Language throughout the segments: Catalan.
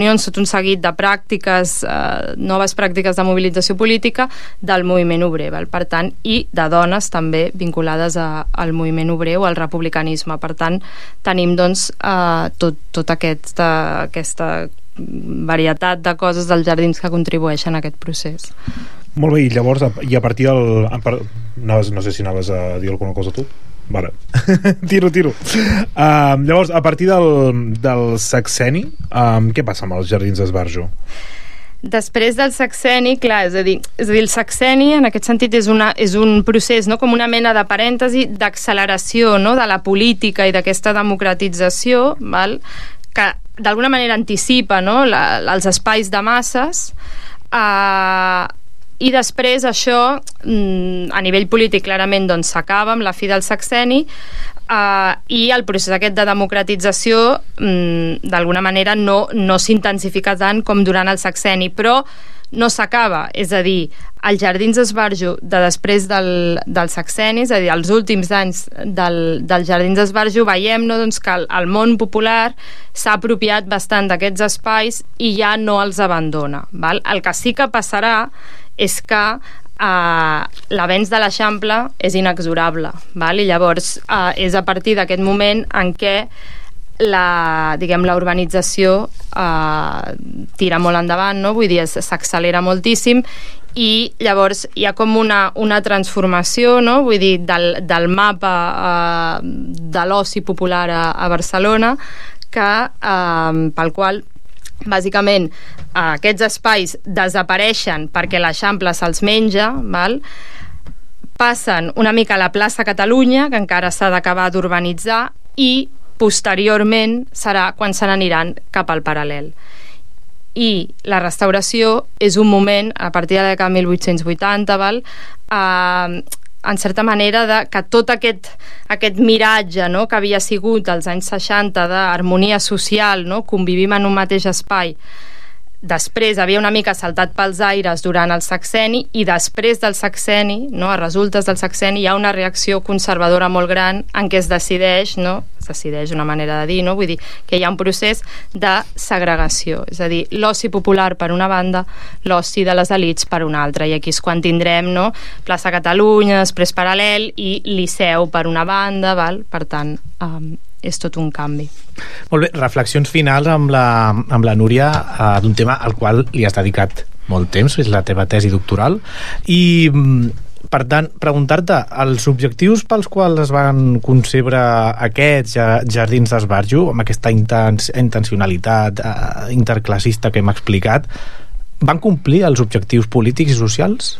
tot un seguit de pràctiques, noves pràctiques de mobilització política del moviment obrer, per tant, i de dones també vinculades al moviment obrer o al republicanisme. Per tant, tenim doncs tota aquesta varietat de coses dels jardins que contribueixen a aquest procés. Molt bé, i llavors, i a partir del... no sé si anaves a dir alguna cosa tu? Vale. Tiro. Llavors, a partir del sexenni, què passa amb els jardins d'Esbarjo? Després del sexenni, clar, és a dir, el sexenni en aquest sentit és un procés, no? Com una mena de parèntesi d'acceleració, no? De la política i d'aquesta democratització, val? Que d'alguna manera anticipa, no? Els espais de masses, i després això a nivell polític clarament doncs s'acaba amb la fi del sexenni, i el procés aquest de democratització d'alguna manera no s'intensifica tant com durant el sexenni, però no s'acaba, és a dir, els jardins d'Esbarjo de després del sexenni, és a dir, els últims anys dels jardins d'Esbarjo, veiem, no, doncs, que el món popular s'ha apropiat bastant d'aquests espais i ja no els abandona, val? El que sí que passarà és que l'avenç de l'Eixample és inexorable, val? I llavors és a partir d'aquest moment en què la urbanització tira molt endavant, no? Vull dir, s'accelera moltíssim i llavors hi ha com una transformació, no? Vull dir, del mapa de l'oci popular a Barcelona, pel qual bàsicament aquests espais desapareixen perquè l'Eixample se'ls menja, val? Passen una mica a la plaça Catalunya, que encara s'ha d'acabar d'urbanitzar, i posteriorment serà quan se n'aniran cap al Paral·lel. I la restauració és un moment, a partir de la dècada de 1880, val? En certa manera que tot aquest miratge, no? Que havia sigut als anys 60 d'harmonia social, no? Convivim en un mateix espai, després havia una mica saltat pels aires durant el sexenni, i després del sexenni, no? A resultes del sexenni, hi ha una reacció conservadora molt gran en què es decideix, no? Es decideix una manera de dir, no? Vull dir que hi ha un procés de segregació, és a dir, l'oci popular per una banda, l'oci de les elits per una altra, i aquí és quan tindrem, no? Plaça Catalunya, després Paral·lel i Liceu per una banda, val? Per tant, és tot un canvi. Molt bé, reflexions finals amb la Núria d'un tema al qual li has dedicat molt temps, és la teva tesi doctoral, i per tant, preguntar-te els objectius pels quals es van concebre aquests jardins d'Esbarjo, amb aquesta intencionalitat interclassista que hem explicat, van complir els objectius polítics i socials?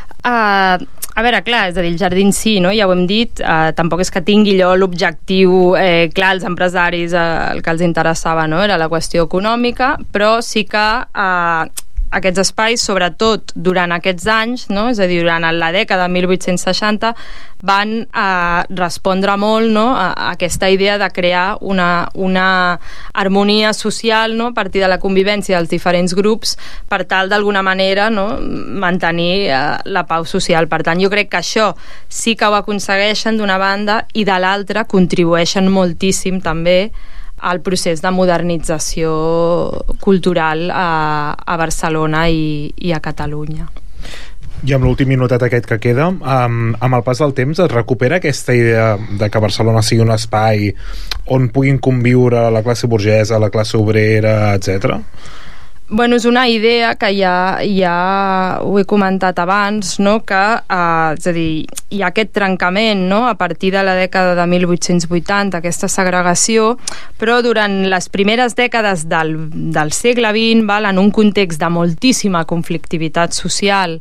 A veure, clar, és a dir, el jardí sí, no? Ja ho hem dit, tampoc és que tingui allò l'objectiu clar, als empresaris el que els interessava, no? Era la qüestió econòmica, però sí que aquests espais, sobretot durant aquests anys, no? És a dir, durant la dècada de 1860, van respondre molt, no? A aquesta idea de crear una harmonia social, no? A partir de la convivència dels diferents grups, per tal d'alguna manera, no? Mantenir la pau social. Per tant, jo crec que això sí que ho aconsegueixen d'una banda, i de l'altra contribueixen moltíssim també al procés de modernització cultural a Barcelona i a Catalunya. I amb l'últim minutet aquest que queda, amb el pas del temps es recupera aquesta idea de que Barcelona sigui un espai on puguin conviure la classe burgesa, la classe obrera, etc.? Bueno, és una idea que ja ho he comentat abans, no? Que és a dir, hi ha aquest trencament, no? A partir de la dècada de 1880, aquesta segregació, però durant les primeres dècades del segle XX, val, en un context de moltíssima conflictivitat social,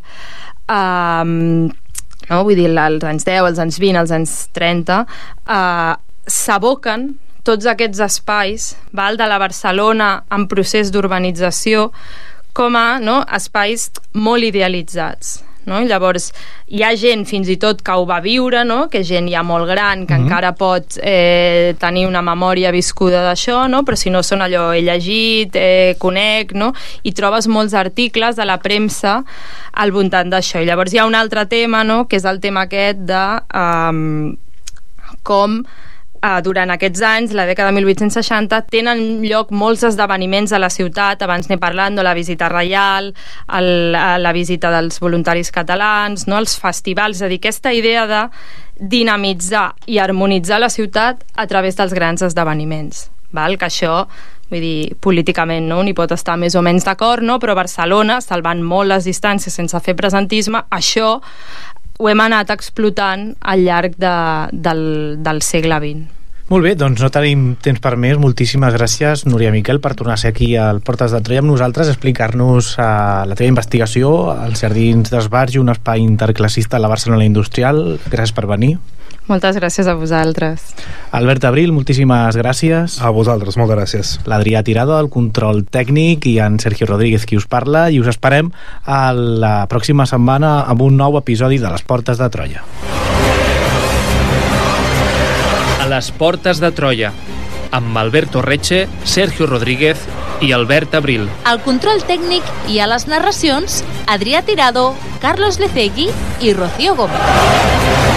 no? Vull dir, als anys 10, als anys 20, als anys 30, s'aboquen tots aquests espais, val, de la Barcelona en procés d'urbanització, com a, no, espais molt idealitzats, no? Llavors hi ha gent fins i tot que ho va viure, no? Que gent ja molt gran que encara pot tenir una memòria viscuda d'això, no? Però si no són allò, he llegit, conec, no? I trobes molts articles de la premsa al voltant d'això. I llavors hi ha un altre tema, no? Que és el tema aquest de com durant aquests anys, la dècada de 1860, tenen lloc molts esdeveniments a la ciutat, abans n'he parlat, no? La visita reial, la visita dels voluntaris catalans, no? Els festivals, és a dir, aquesta idea de dinamitzar i harmonitzar la ciutat a través dels grans esdeveniments, val? Que això, vull dir, políticament no? N'hi pot estar més o menys d'acord, no? Però Barcelona, salvant molt les distàncies sense fer presentisme, això ho hem anat explotant al llarg del segle XX. Molt bé, doncs no tenim temps per més. Moltíssimes gràcies, Núria Miquel, per tornar a ser aquí al Portes de Troia amb nosaltres, explicar-nos la teva investigació, els Jardins d'Esbarjo, un espai interclassista a la Barcelona industrial. Gràcies per venir. Moltes gràcies a vosaltres. Albert Abril, moltíssimes gràcies. A vosaltres, moltes gràcies. L'Adrià Tirado, el control tècnic, i en Sergio Rodríguez, qui us parla, i us esperem a la pròxima setmana amb un nou episodi de Les Portes de Troia. A les Portes de Troia, amb Alberto Reche, Sergio Rodríguez i Albert Abril. Al control tècnic i a les narracions, Adrià Tirado, Carlos Lecegui i Rocío Gómez.